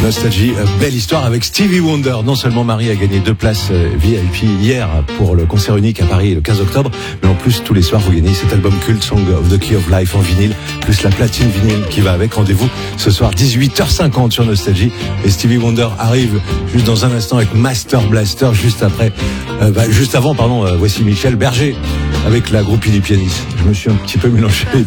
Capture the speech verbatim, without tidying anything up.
Nostalgie, belle histoire avec Stevie Wonder. Non seulement Marie a gagné deux places V I P hier pour le concert unique à Paris le quinze octobre, mais en plus tous les soirs vous gagnez cet album culte Song of the Key of Life en vinyle, plus la platine vinyle qui va avec. Rendez-vous ce soir dix-huit heures cinquante sur Nostalgie. Et Stevie Wonder arrive juste dans un instant avec Master Blaster, juste après, euh, bah, juste avant, pardon, euh, voici Michel Berger avec la groupie du pianiste. Je me suis un petit peu mélangé.